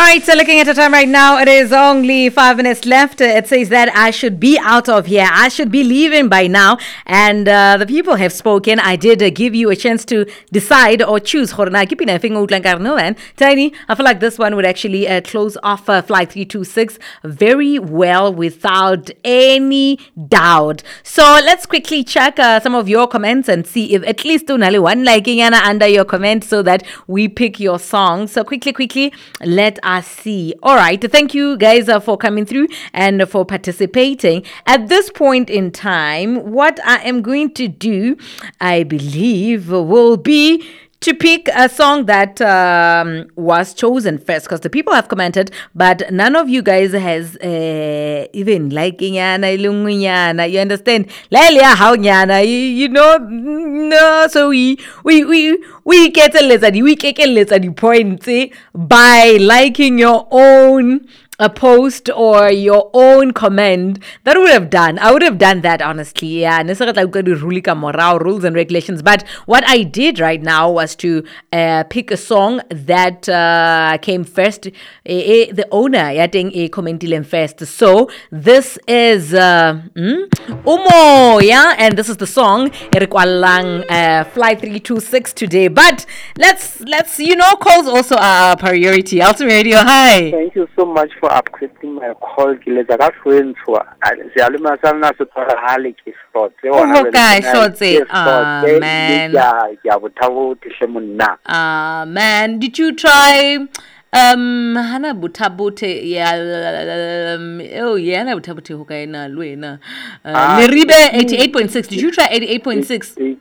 right, so looking at the time right now, it is only 5 minutes left. It says that I should be out of here. I should be leaving by now. And the people have spoken. I did give you a chance to decide or choose. Tiny, I feel like this one would actually close off Flight 326 very well without any doubt. So let's quickly check some of your comments and see if at least only one liking under your comment so that we pick your song. So quickly, let us see. All right. Thank you guys for coming through and for participating. At this point in time, what I am going to do, I believe, will be to pick a song that was chosen first, because the people have commented, but none of you guys has even liking yana, ilungunyana. You understand? Lelia how nyana, you know. No, so we get a listen. We get a listen point by liking your own a post or your own comment. That would have done. I would have done that, honestly. Yeah, rules and regulations. But what I did right now was to pick a song that came first. The owner, I think, commented first. So this is Umo, yeah, and this is the song Flight 326 today. But let's calls also are priority. Ultimate Radio, hi. Thank you so much for accepting my call. Man, did you try hana butabote hana butabote hokaina luena Neribe 88.6. Did you try 88.6?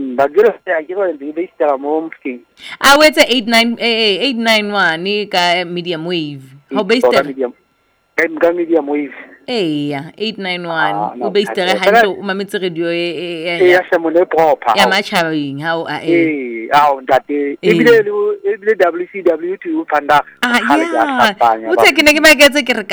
I went to 891 medium wave. How based it? Medium wave. Hey, 891. Who based it? Hanto mamitse radio ya macharing. How that WCW to Panda. Yeah. What's